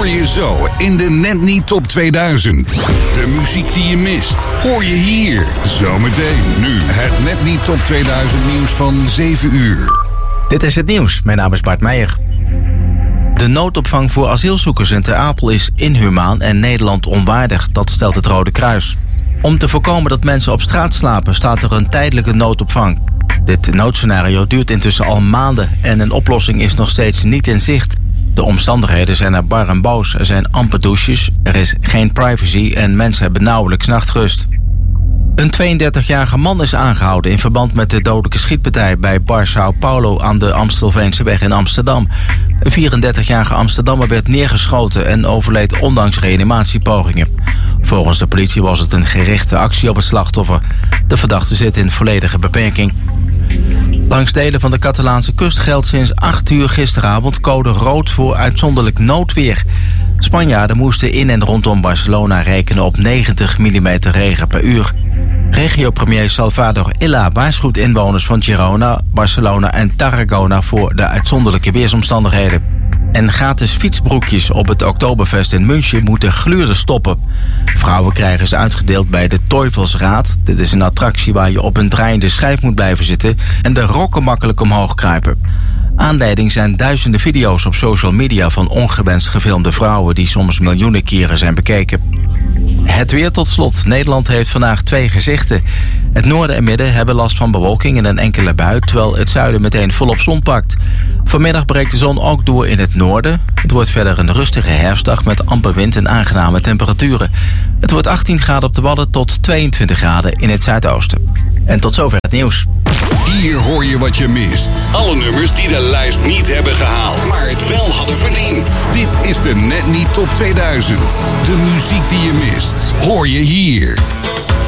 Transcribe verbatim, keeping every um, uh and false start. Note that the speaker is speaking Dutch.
hoor je zo in de Net Niet Top tweeduizend. De muziek die je mist, hoor je hier. Zometeen nu het Net Niet Top tweeduizend nieuws van zeven uur. Dit is het nieuws. Mijn naam is Bart Meijer. De noodopvang voor asielzoekers in Ter Apel is inhumaan en Nederland onwaardig. Dat stelt het Rode Kruis. Om te voorkomen dat mensen op straat slapen, staat er een tijdelijke noodopvang. Dit noodscenario duurt intussen al maanden en een oplossing is nog steeds niet in zicht. De omstandigheden zijn er bar en boos. Er zijn amper douches, er is geen privacy en mensen hebben nauwelijks nachtrust. Een tweeëndertigjarige man is aangehouden in verband met de dodelijke schietpartij bij Bar Sao Paulo aan de Amstelveenseweg in Amsterdam. Een vierendertigjarige Amsterdammer werd neergeschoten en overleed ondanks reanimatiepogingen. Volgens de politie was het een gerichte actie op het slachtoffer. De verdachte zit in volledige beperking. Langs delen van de Catalaanse kust geldt sinds acht uur gisteravond code rood voor uitzonderlijk noodweer. Spanjaarden moesten in en rondom Barcelona rekenen op negentig millimeter regen per uur. Regio-premier Salvador Illa waarschuwt inwoners van Girona, Barcelona en Tarragona voor de uitzonderlijke weersomstandigheden. En gratis fietsbroekjes op het Oktoberfest in München moeten gluren stoppen. Vrouwen krijgen ze uitgedeeld bij de Teufelsraad. Dit is een attractie waar je op een draaiende schijf moet blijven zitten en de rokken makkelijk omhoog kruipen. Aanleiding zijn duizenden video's op social media van ongewenst gefilmde vrouwen die soms miljoenen keren zijn bekeken. Het weer tot slot. Nederland heeft vandaag twee gezichten. Het noorden en midden hebben last van bewolking en een enkele bui, terwijl het zuiden meteen volop zon pakt. Vanmiddag breekt de zon ook door in het noorden. Het wordt verder een rustige herfstdag met amper wind en aangename temperaturen. Het wordt achttien graden op de Wadden tot tweeëntwintig graden in het zuidoosten. En tot zover het nieuws. Hier hoor je wat je mist. Alle nummers die de lijst niet hebben gehaald, maar het wel hadden verdiend. Dit is de Net Niet Top tweeduizend. De muziek die je mist, hoor je hier.